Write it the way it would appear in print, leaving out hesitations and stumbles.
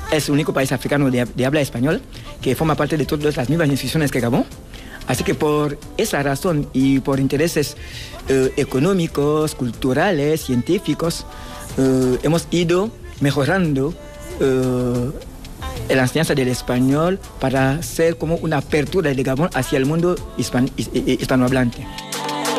es el único país africano de habla español que forma parte de todas las mismas instituciones que Gabón. Así que por esa razón y por intereses económicos, culturales, científicos, hemos ido mejorando la enseñanza del español para ser como una apertura de Gabón hacia el mundo hispanohablante.